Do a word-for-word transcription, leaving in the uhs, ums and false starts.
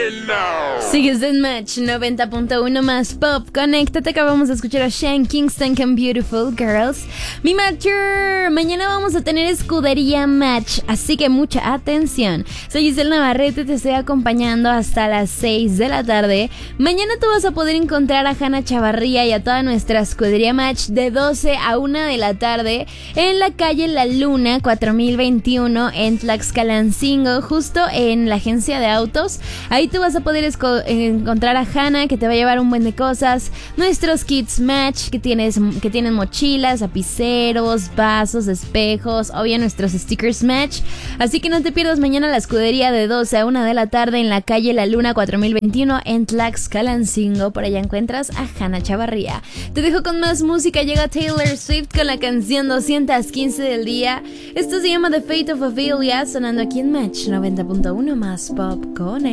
Sigues en Match noventa punto uno más Pop. Conéctate, acabamos de escuchar a Shane Kingston con Beautiful Girls. Mi Matcher, mañana vamos a tener escudería Match, así que mucha atención. Soy Giselle Navarrete, te estoy acompañando hasta las seis de la tarde. Mañana tú vas a poder encontrar a Hanna Chavarría y a toda nuestra escudería Match de doce a una de la tarde en la calle La Luna cuatro mil veintiuno en Tlaxcalancingo, justo en la agencia de autos. Ahí tú vas a poder esco- encontrar a Hanna, que te va a llevar un buen de cosas. Nuestros kits Match, que, tienes, que tienen mochilas, lapiceros, vasos, espejos, obvio nuestros stickers Match. Así que no te pierdas mañana la escudería de doce a una de la tarde en la calle La Luna cuatro mil veintiuno en Tlaxcalancingo. Por allá encuentras a Hanna Chavarría. Te dejo con más música. Llega Taylor Swift con la canción doscientos quince del día. Esto se llama The Fate of Ophelia, sonando aquí en Match noventa punto uno más Pop con